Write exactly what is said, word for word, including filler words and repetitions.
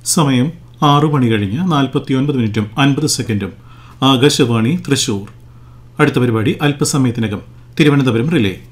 സമയം ആറു മണി കഴിഞ്ഞ് നാൽപ്പത്തിയൊൻപത് മിനിറ്റും അൻപത് സെക്കൻഡും. ആകാശവാണി തൃശൂർ. അടുത്ത പരിപാടി അല്പസമയത്തിനകം. തിരുവനന്തപുരം റിലേ.